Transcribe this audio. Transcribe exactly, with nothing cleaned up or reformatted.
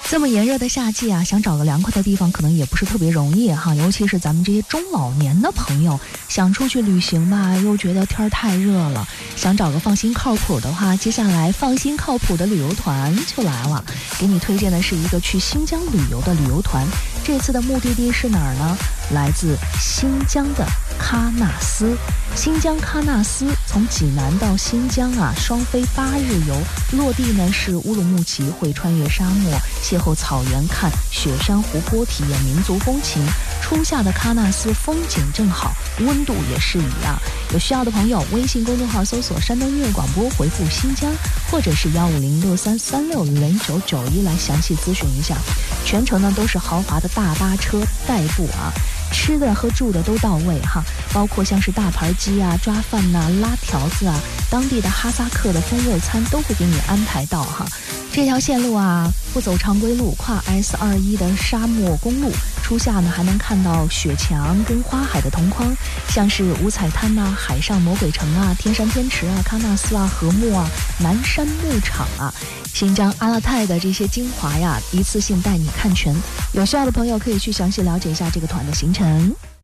这么炎热的夏季啊，想找个凉快的地方可能也不是特别容易哈，尤其是咱们这些中老年的朋友，想出去旅行吧，又觉得天儿太热了，想找个放心靠谱的话，接下来放心靠谱的旅游团就来了。给你推荐的是一个去新疆旅游的旅游团，这次的目的地是哪儿呢？来自新疆的喀纳斯。新疆喀纳斯从济南到新疆啊，双飞八日游，落地呢是乌鲁木齐，会穿越沙漠，邂逅草原，看雪山湖泊，体验民族风情。初夏的喀纳斯风景正好，温度也适宜啊。有需要的朋友，微信公众号搜索山东音乐广播，回复新疆或者是幺五零六三三六零九九一来详细咨询一下。全程呢都是豪华的大巴车代步啊，吃的和住的都到位哈，包括像是大盘鸡啊、抓饭呐、啊、拉条子啊，当地的哈萨克的风味餐都会给你安排到哈。这条线路啊，不走常规路，跨 S 二十一 的沙漠公路。初夏呢，还能看到雪墙跟花海的同框，像是五彩滩呐、啊、海上魔鬼城啊、天山天池啊、喀纳斯啊、禾木啊、南山牧场啊、新疆阿勒泰的这些精华呀，一次性带你看全。有需要的朋友可以去详细了解一下这个团的行程。